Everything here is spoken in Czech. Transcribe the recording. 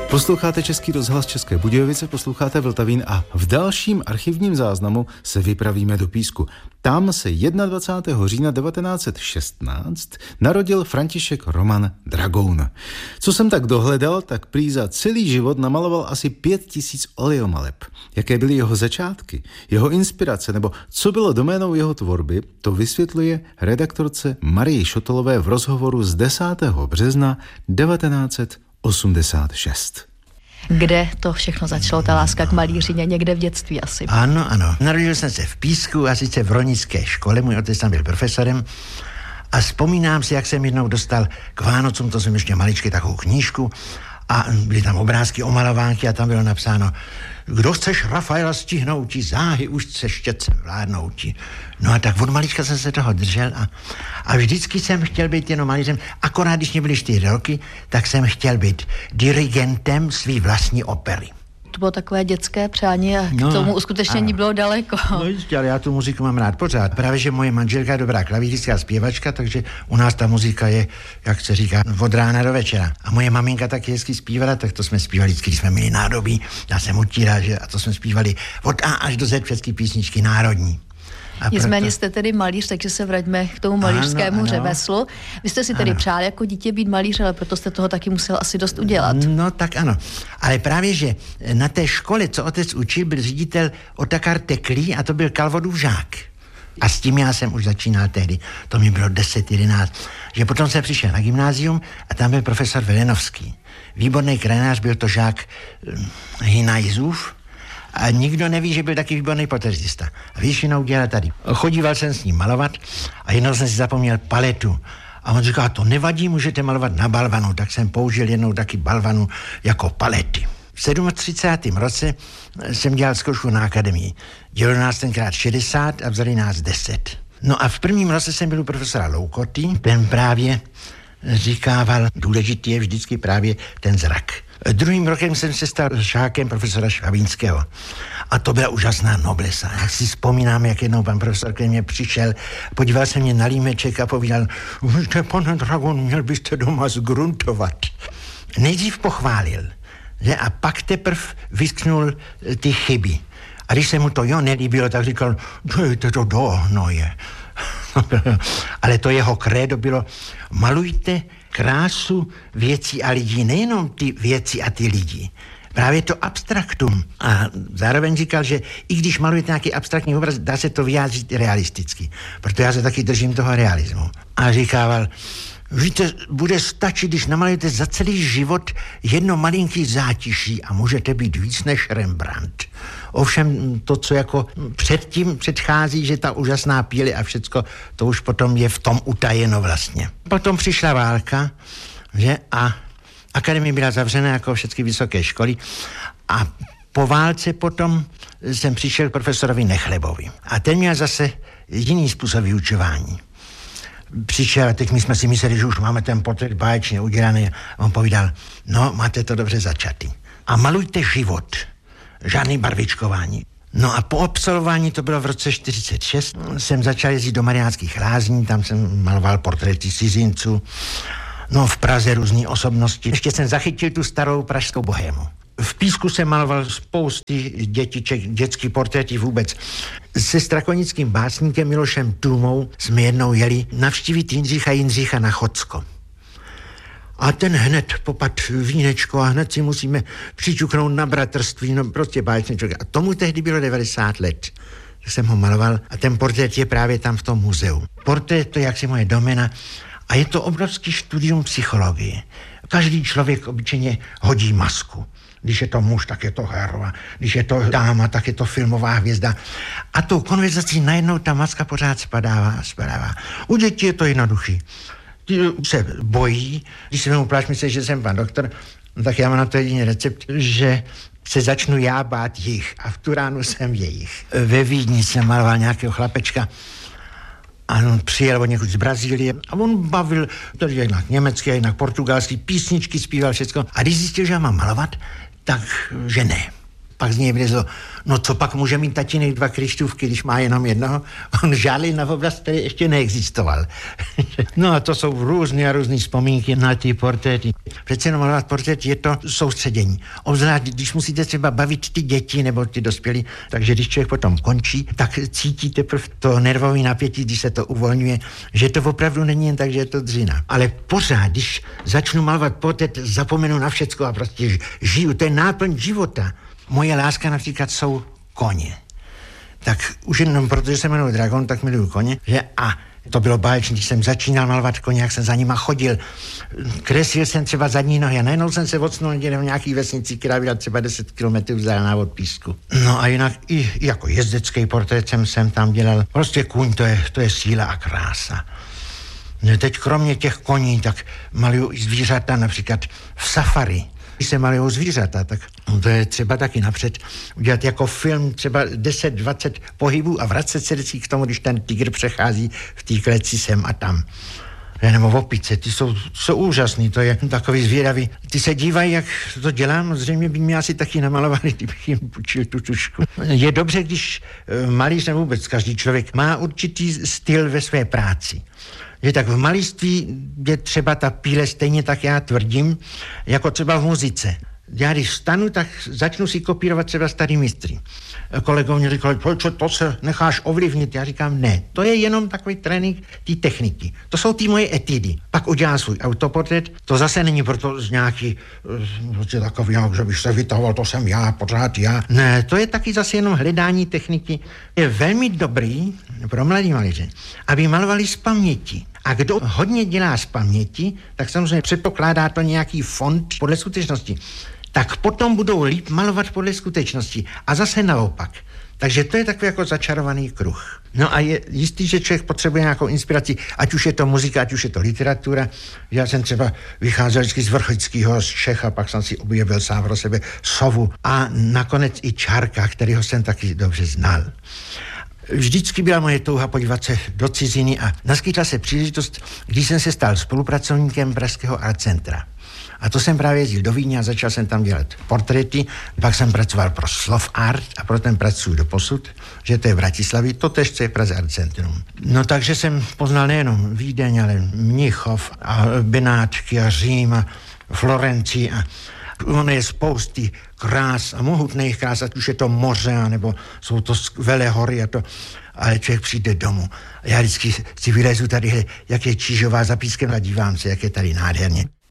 Posloucháte Český rozhlas České Budějovice, posloucháte Vltavín a v dalším archivním záznamu se vypravíme do Písku. Tam se 21. října 1916 narodil František Roman Dragoun. Co jsem tak dohledal, tak prý za celý život namaloval asi 5000 oleomaleb. Jaké byly jeho začátky, jeho inspirace nebo co bylo doménou jeho tvorby, to vysvětluje redaktorce Marii Šotolové v rozhovoru z 10. března 1986. Kde to všechno začalo, ta láska k malířině? Někde v dětství asi. Ano. Narodil jsem se v Písku a sice v rolnické škole, můj otec tam byl profesorem a vzpomínám si, jak jsem jednou dostal k Vánocům, to jsem ještě maličký, takovou knížku a byly tam obrázky o malovánky a tam bylo napsáno: kdo chceš Rafaela stihnouti, záhy už se štětcem vládnouti. No a tak od malička jsem se toho držel a vždycky jsem chtěl být jenom malířem, akorát když mě byly 4 roky, tak jsem chtěl být dirigentem svý vlastní opery. To bylo takové dětské přání a k tomu uskutečnění bylo daleko. No jistě, ale já tu muziku mám rád pořád. Právě, že moje manželka je dobrá klavíristka a zpěvačka, takže u nás ta muzika je, jak se říká, od rána do večera. A moje maminka taky hezky zpívala, tak to jsme zpívali vždycky, když jsme měli nádobí. Já jsem utíral, že a to jsme zpívali od A až do Z všechny písničky národní. Nicméně jste tedy malíř, takže se vraťme k tomu malířskému řemeslu. Vy jste si tedy přál jako dítě být malíř, ale proto jste toho taky musel asi dost udělat. No tak ano. Ale právě, že na té škole, co otec učil, byl ředitel Otakar Teklý a to byl Kalvodův žák. A s tím já jsem už začínal tehdy. To mi bylo 10-11. Že potom jsem přišel na gymnázium a tam byl profesor Velenovský. Výborný krajinář, byl to žák Hinajzův. A nikdo neví, že byl taky výborný portrétista. A většinou dělal tady. Chodíval jsem s ním malovat a jednou jsem si zapomněl paletu. A on říká, to nevadí, můžete malovat na balvanu. Tak jsem použil jednou taky balvanu jako palety. V 37. roce jsem dělal zkoušku na akademii. Dělalo nás tenkrát 60 a vzali nás 10. No a v prvním roce jsem byl u profesora Loukoty. Ten právě říkával, důležitý je vždycky právě ten zrak. Druhým rokem jsem se stal žákem profesora Švabínského. A to byla úžasná noblesa. Jak si vzpomínám, jak jednou pan profesor ke mně přišel, podíval se mě na límeček a povídal, víte, pane Dragoun, měl byste doma zgruntovat. Nejdřív pochválil, že? A pak teprv vysknul ty chyby. A když se mu to nelíbilo, tak říkal, dejte to do ohnoje. Ale to jeho krédo bylo, malujte krásu věcí a lidí, nejenom ty věci a ty lidi. Právě to abstraktum. A zároveň říkal, že i když malujete nějaký abstraktní obraz, dá se to vyjádřit realisticky. Proto já se taky držím toho realismu. A říkával, víte, bude stačit, když namalujete za celý život jedno malinký zátiší a můžete být víc než Rembrandt. Ovšem to, co jako předtím předchází, že ta úžasná píle a všecko, to už potom je v tom utajeno vlastně. Potom přišla válka, že? A akademie byla zavřena jako všechny vysoké školy a po válce potom jsem přišel k profesorovi Nechlebovi. A ten měl zase jiný způsob vyučování. Přišel, a teď my jsme si mysleli, že už máme ten portrét báječně udělaný. A on povídal, no, máte to dobře začatý. A malujte život. Žádný barvičkování. No a po absolvování, to bylo v roce 46, jsem začal jezdit do Mariánských Lázní, tam jsem maloval portréty cizinců. No v Praze různý osobnosti. Ještě jsem zachytil tu starou pražskou bohému. V Písku jsem maloval spousty dětiček, dětský portréty vůbec. Se strakonickým básníkem Milošem Tůmou jsme jednou jeli navštívit Jindřicha na Chocko. A ten hned popad vínečko a hned si musíme přičuknout na bratrství, no prostě báječný člověk. A tomu tehdy bylo 90 let. Tak jsem ho maloval a ten portrét je právě tam v tom muzeu. Portrét to je jaksi moje domena a je to obrovský studium psychologie. Každý člověk obyčejně hodí masku. Když je to muž, tak je to herva. Když je to dáma, tak je to filmová hvězda. A tou konverzací najednou ta maska pořád spadává. U dětí je to jednoduchý. Ty se bojí, když se mu pláč myslí, že jsem pan doktor, no tak já mám na to jediný recept, že se začnu já bát jich a v tu ránu jsem jejich. Ve Vídni jsem maloval nějakého chlapečka a on přijel od někud z Brazílie a on bavil, tady jinak německy, jinak portugalský, písničky zpíval všecko. A když zjistil, že já mám malovat, tak že ne. Pak z něj vylezlo, no co pak může mít tatínek 2 Krištůvky, když má jenom jednoho? On žádný novoblast, který ještě neexistoval. No a to jsou různé vzpomínky na ty portréty. Přece jenom malovat portrét je to soustředění. Obzvlášť, když musíte třeba bavit ty děti nebo ty dospělí, takže když člověk potom končí, tak cítíte teprve to nervové napětí, když se to uvolňuje, že to opravdu není jen tak, že je to dřina. Ale pořád, když začnu malovat portrét, zapomenu na všecko a prostě žiju, to je náplň života. Moje láska například jsou koně. Tak už jenom protože se jmenuji Dragon, tak miluju koně, že a to bylo báječné, když jsem začínal malovat koně, jak jsem za nima chodil. Kreslil jsem třeba zadní nohy a najednou jsem se odsnul někde v nějaký vesnici, která byla třeba 10 kilometrů vzdálená od Písku. No a jinak i jako jezdecký portrét jsem tam dělal. Prostě kůň, to je síla a krása. Teď kromě těch koní, tak maluju i zvířata, například v safari. Když se malujou zvířata, tak to je třeba taky napřed udělat jako film třeba 10-20 pohybů a vracet se vždycky k tomu, když ten tygr přechází v té kleci sem a tam. Nebo opice, ty jsou úžasný, to je takový zvědavý. Ty se dívají, jak to dělám, zřejmě by mě asi taky namalovali, kdybych jim půjčil tu tušku. Je dobře, když malíř nebo vůbec každý člověk má určitý styl ve své práci. Že tak v malířství je třeba ta píle stejně tak já tvrdím, jako třeba v muzice. Já když vstanu, tak začnu si kopírovat třeba starý mistry. Kolegové mě říkali, to se necháš ovlivnit. Já říkám, ne, to je jenom takový trénink té techniky. To jsou ty moje etidy. Pak udělám svůj autoportrét, to zase není proto z nějaký takový, že bych se vytahoval, to jsem já, pořád já. Ne, to je taky zase jenom hledání techniky. Je velmi dobrý pro mladý malíře, aby malovali z paměti. A kdo hodně dělá z paměti, tak samozřejmě předpokládá to nějaký fond podle skutečnosti. Tak potom budou líp malovat podle skutečnosti. A zase naopak. Takže to je takový jako začarovaný kruh. No a je jistý, že člověk potřebuje nějakou inspiraci, ať už je to muzika, ať už je to literatura. Já jsem třeba vycházel vždycky z Vrchovického, z Čech, a pak jsem si objevil sám pro sebe Sovu a nakonec i Čárka, kterýho jsem taky dobře znal. Vždycky byla moje touha podívat se do ciziny a naskytla se příležitost, když jsem se stal spolupracovníkem Pražského Art Centra. A to jsem právě jezdil do Vídně a začal jsem tam dělat portréty. Pak jsem pracoval pro Slov Art a pro ten pracuji doposud, že to je v Bratislavě, to tež je Praze Art Centrum. No takže jsem poznal nejenom Vídeň, ale Mnichov a Benátky a Řím a Florencii a ono je spousty krás a mohutných krás, ať už je to moře, nebo jsou to skvělé hory a to, ale člověk přijde domů. Já vždycky si vylezu tady, jak je Čížová za Pískem a dívám se, jak je tady nádherně.